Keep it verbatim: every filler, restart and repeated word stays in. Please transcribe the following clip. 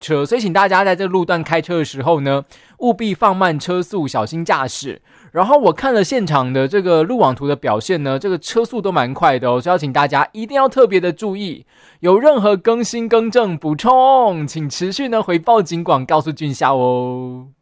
车，所以请大家在这路段开车的时候呢，务必放慢车速，小心驾驶。然后我看了现场的这个路网图的表现呢，这个车速都蛮快的哦，所以要请大家一定要特别的注意。有任何更新、更正、补充，请持续呢回报警广告诉俊孝哦。